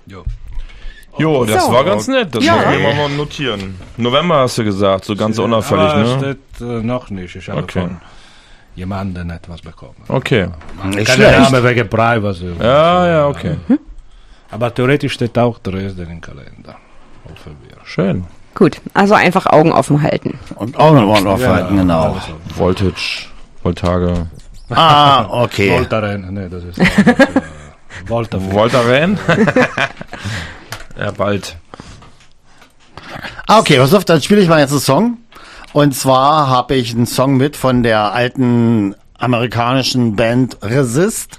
Jo, das war ganz nett. Das Ja. muss ich mir mal notieren. November hast du gesagt, so ganz unauffällig, ne? Steht noch nicht. Ich habe Okay. von jemandem etwas bekommen. Okay. Nicht Kein schlecht. Name wegen Privacy. Ja, okay. Aber theoretisch steht auch Dresden im Kalender. Hoffen wir. Schön. Gut, also einfach Augen offen halten. Und auch noch mal aufhalten, genau. Also, Voltage, Voltage. Okay. Voltaren, ne, das ist Volta. Voltaren? Ja, bald. Okay, pass auf, dann spiele ich mal jetzt einen Song. Und zwar habe ich einen Song mit von der alten amerikanischen Band Resist.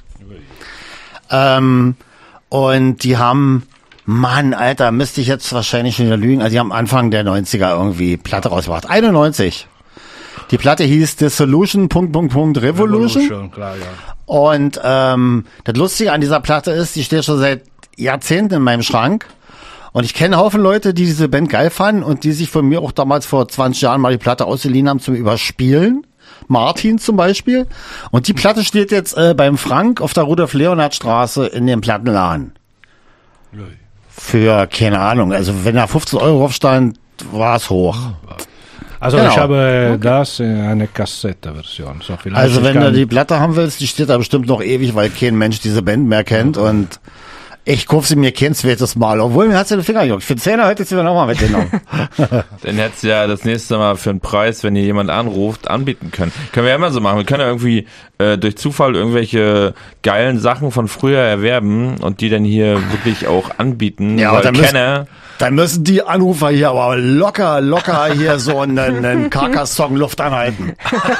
Und die haben, Mann, Alter, müsste ich jetzt wahrscheinlich schon wieder lügen. Also die haben Anfang der 90er irgendwie Platte rausgebracht. 91. Die Platte hieß Dissolution, Revolution. Klar, ja. Und das Lustige an dieser Platte ist, die steht schon seit Jahrzehnten in meinem Schrank. Und ich kenne einen Haufen Leute, die diese Band geil fanden und die sich von mir auch damals vor 20 Jahren mal die Platte ausgeliehen haben zum Überspielen. Martin zum Beispiel. Und die Platte steht jetzt beim Frank auf der Rudolf-Leonhard-Straße in dem Plattenladen. Für, keine Ahnung, also wenn da 15 Euro drauf stand, war es hoch. Also Genau. ich habe das in eine Kassettenversion. So, vielleicht Also ich wenn kann- du die Platte haben willst, die steht da bestimmt noch ewig, weil kein Mensch diese Band mehr kennt und ich kauf sie mir kein zweites Mal. Obwohl, mir hat's ja den Finger gejuckt. Für 10er hätte ich sie mir nochmal mitgenommen. Dann hättest du ja das nächste Mal für einen Preis, wenn hier jemand anruft, anbieten können. Können wir ja immer so machen. Wir können ja irgendwie durch Zufall irgendwelche geilen Sachen von früher erwerben und die dann hier wirklich auch anbieten. Ja, weil aber dann Kenner, Dann müssen die Anrufer hier aber locker hier so einen Carcass-Song Luft anhalten.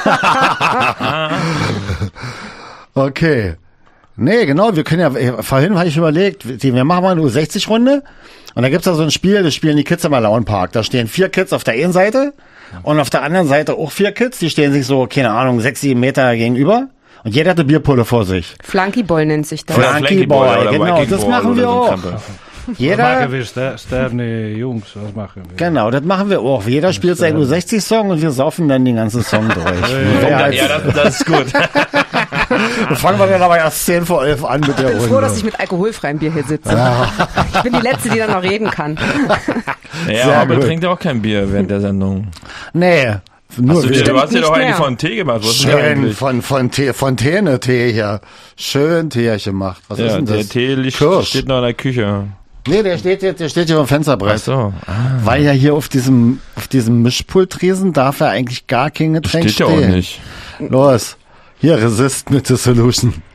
Okay. Nee, genau, wir können ja, vorhin habe ich überlegt, wir machen mal eine U60-Runde und da gibt's da so ein Spiel, das spielen die Kids im Launpark. Da stehen 4 Kids auf der einen Seite und auf der anderen Seite auch 4 Kids, die stehen sich so, keine Ahnung, 6, 7 Meter gegenüber und jeder hat eine Bierpulle vor sich. Flunkyball nennt sich das. Flanky Flanky Boy, oder genau, Viking das Ball machen oder wir so ein auch. Krempel. Was Jeder, machen wir? Sterne Jungs, was machen wir? genau, das machen wir auch. Jeder spielt seinen U60-Song und wir saufen dann den ganzen Song durch. Ja, das ist gut. Dann fangen wir dann aber erst 10 vor 11 an mit der Ich bin froh, dass ich Runde. mit alkoholfreiem Bier hier sitze. Ich bin die Letzte, die dann noch reden kann. Ja, Sehr aber gut. trinkt ja auch kein Bier während der Sendung. Nee, nur Du wir. hast dir nicht doch mehr. eigentlich von Tee gemacht. Was ist denn Schön eigentlich? von Fontäne-Tee hier. Schön Tee gemacht. Was ist Ja, denn der das? Tee Kirsch. steht noch in der Küche. Nee, der steht hier am Fensterbrett. Ach so. Weil ja hier auf diesem Mischpultriesen darf er eigentlich gar kein Getränk Steht ja stehen. auch nicht. Los. Hier, Resist mit Dissolution.